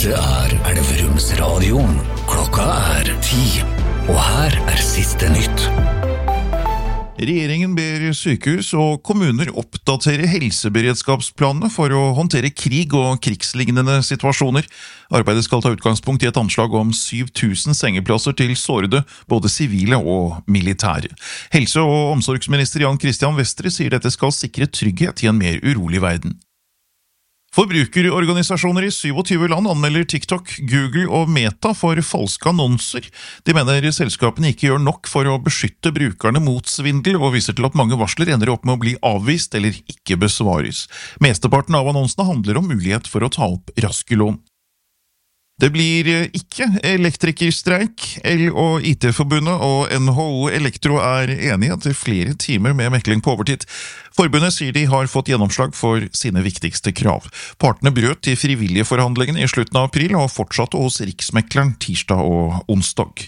Dette Elverumsradioen. Klokka 10, og her siste nytt. Regjeringen ber sykehus og kommuner oppdatere helseberedskapsplanene for å håndtere krig og krigslignende situasjoner. Arbeidet skal ta utgangspunkt i et anslag om 7000 sengeplasser til sårede, både sivile og militære. Helse- og omsorgsminister Jan Christian Vestre sier dette skal sikre trygghet i en mer urolig verden. Forbrukerorganisasjoner i 27 land anmelder TikTok, Google og Meta for falske annonser. De mener selskapene ikke gjør nok for å beskytte brukerne mot svindel, og viser til at mange varsler ender opp med å bli avvist eller ikke besvares. Mesteparten av annonsene handler om mulighet for å ta opp raske lån. Det blir ikke elektrikerstreik. El- og IT-forbundet og NHO Elektro enige etter flere timer med mekling på overtid. Forbundet sier de har fått gjennomslag for sine viktigste krav. Partene brøt de frivillige forhandlingene i slutten av april og fortsatte hos Riksmekleren tirsdag og onsdag.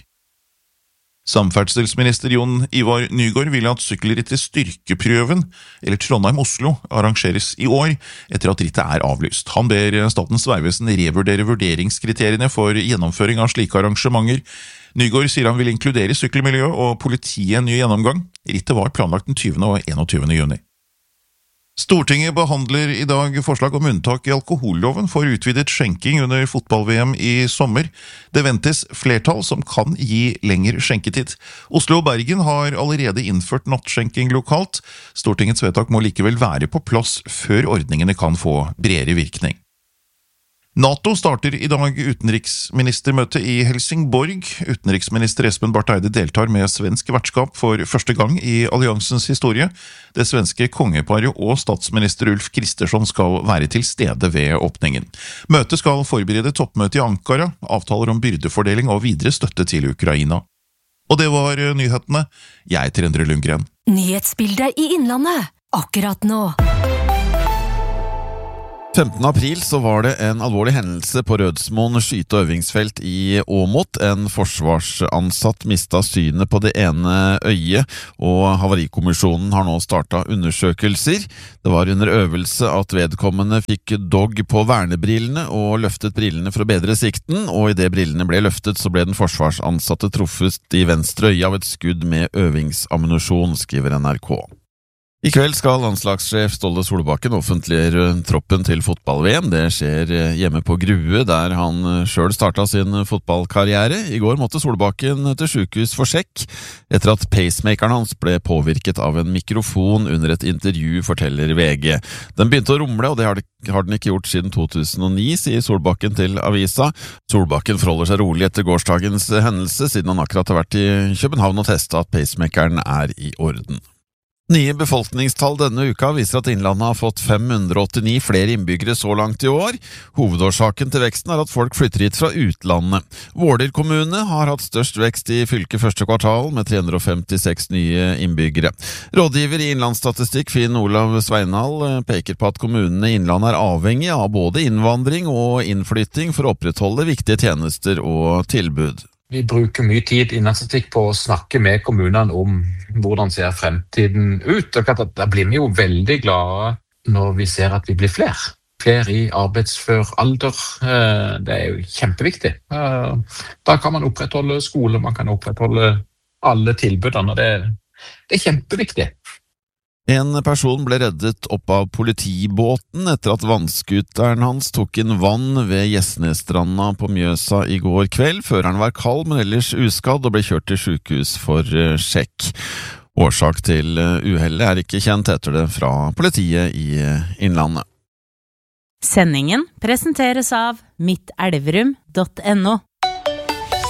Samferdselsminister Jon Ivar Nygård vil at sykkelrittet Styrkeprøven, eller Trondheim-Oslo, arrangeres i år, etter at rittet avlyst. Han ber Statens vegvesen revurdere vurderingskriteriene for gjennomføring av slike arrangementer. Nygård sier han vil inkludere sykkelmiljøet og politiet en ny gjennomgang. Rittet var planlagt den 20. og 21. juni. Stortinget behandler i dag forslag om unntak i alkoholloven for utvidet skjenking under fotball-VM i sommer. Det ventes flertall som kan gi lengre skjenketid. Oslo og Bergen har allerede innført nattskjenking lokalt. Stortingets vedtak må likevel være på plass før ordningene kan få bredere virkning. NATO starter i dag utenriksministermøte i Helsingborg. Utenriksminister Espen Barth Eide deltar med svensk vertskap for første gang i alliansens historie. Det svenske kongeparet og statsminister Ulf Kristersson skal være til stede ved åpningen. Møtet skal forberede toppmøte i Ankara, avtaler om byrdefordeling og videre støtte til Ukraina. Og det var nyhetene. Jeg heter Endre Lundgren. Nyhetsbildet i Innlandet, akkurat nå. 15. april så var det en alvorlig hendelse på Rødsmoen skyte- og øvingsfelt i Åmot. En forsvarsansatt mistet synet på det ene øyet, og Havarikommisjonen har nå startet undersøkelser. Det var under øvelse at vedkommende fikk dog på vernebrillene og løftet brillene for å bedre sikten, og i det brillene ble løftet så ble den forsvarsansatte truffet i venstre øye av et skudd med øvingsammunisjon, skriver NRK. I kveld skal landslagssjef Ståle Solbakken offentliggjøre troppen til fotball-VM. Det skjer hjemme på Grue, der han selv startet sin fotballkarriere. I går måtte Solbakken til sykehus for sjekk, etter at pacemakeren hans ble påvirket av en mikrofon under et intervju, forteller VG. Den begynte å rumle, og det har den ikke gjort siden 2009, sier Solbakken til avisa. Solbakken forholder seg rolig etter gårsdagens hendelse, siden han akkurat har vært i København og testet at pacemakeren i orden. Nye befolkningstall denne uka viser at Innlandet har fått 589 flere innbyggere så langt i år. Hovedårsaken til veksten at folk flytter hit fra utlandet. Våler kommune har hatt størst vekst i fylket første kvartal, med 356 nye innbyggere. Rådgiver i Innlandsstatistikk, Finn Olav Sveinal, peker på at kommunene i Innlandet avhengig av både innvandring og innflytting for å opprettholde viktige tjenester og tilbud. Vi bruker mye tid i Innlandsstatistikk på å snakke med kommunene om hvordan ser fremtiden ut. Da blir vi jo veldig glade når vi ser at vi blir flere. Flere i arbeidsfør alder. Det jo kjempeviktig. Da kan man opprettholde skole, man kan opprettholde alle tilbudene. Det kjempeviktig. En person ble reddet opp av politibåten etter at vannskuteren hans tok inn vann ved Gjesnesstranda på Mjøsa i går kveld. Føreren var kald, men ellers uskadd, og ble kjørt til sykehus for sjekk. Årsak til uhellet ikke kjent, heter det fra politiet i Innlandet. Sendingen presenteres av mittelverum.no.